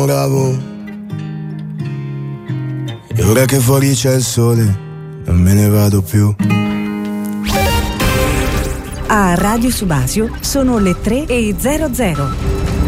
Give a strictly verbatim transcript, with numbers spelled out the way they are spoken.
Bravo. E ora che fuori c'è il sole, non me ne vado più. A Radio Subasio sono le tre e zero zero.